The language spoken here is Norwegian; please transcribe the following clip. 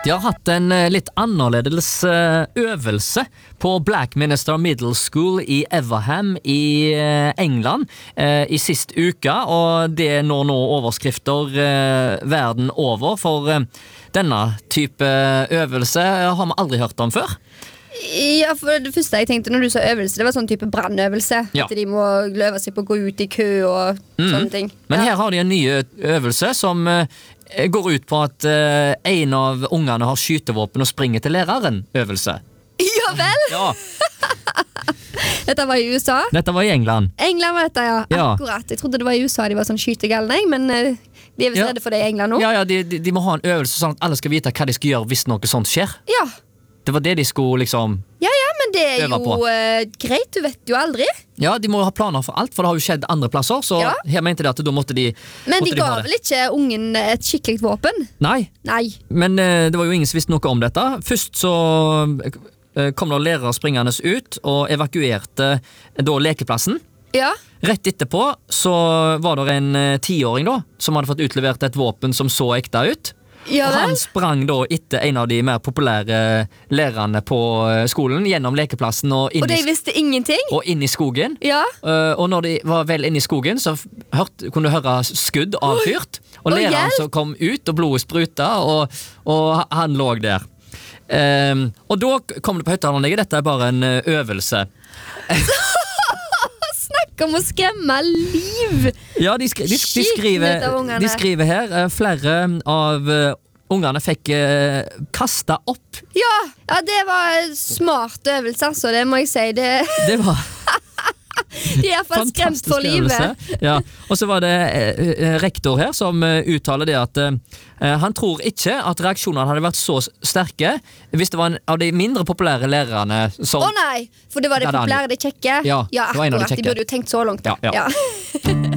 De har hatt en litt annerledes øvelse på Blackminster Middle School i Everham i England i sist uke, og det når nå overskrifter verden over, for denne type øvelse har vi aldri hørt om før. Ja, for det første jeg tenkte når du sa øvelse, det var sånn type brannøvelse. Ja. At de må løve seg på å gå ut i kø og sånne ting. Men her har de en ny øvelse som går ut på at en av ungene har skytevåpen og springer til læreren. Øvelse. Ja vel! Ja, Dette var i USA. dette var i England. England var dette, ja. Ja. Akkurat. Jeg trodde det var i USA de var sånn skytegalne, men de er visst Ja. redde for det i England nå. Ja, de må ha en øvelse sånn at alle skal vite hva de skal gjøre hvis noe sånt skjer. Ja, Det var det de skulle liksom... ja, men det er Øve på. jo greit, du vet jo aldri. Ja, de må ha planer for alt, for det har jo skjedd andre plasser, så Ja. her mente de at da måtte de Men måtte de ha ga det. vel ikke ungen et skikkelig våpen? Nei, Nei. men det var jo ingen som visste noe om dette. Først så kom det lærere springende ut og evakuerte da lekeplassen. Ja. Rett etterpå så var det en 10-åring da, som hadde fått utlevert et våpen som så ekte ut. Ja Og han vel? sprang da etter en av de mer populære lærerne på skolen, gjennom lekeplassen og inn, Og de visste ingenting? og inn i skogen. Ja. Og når de var vel inne i skogen, så kunne du høre skudd avfyrt. Og Oi, læreren hjelp! som kom ut, og blodet spruta, og han lå der. Og da kom det på høyttaleranlegget. Dette er bare en øvelse. Snakk om å skremme liv! Ja, de Skitnet av ungene. skriver her flere av ungene fikk kasta opp. Ja, det var smart øvelse, altså, det må jeg si. Det var De er i hvert fall skremt for livet. Ja. Og så var det rektor her som uttaler det at han tror ikke at reaksjonene hadde vært så sterke hvis det var en av de mindre populære lærerne som Å nei, for det var det Det er det han populære, det kjekke. Ja, det var en av de akkurat, kjekke. de burde jo tenkt så langt. Ja.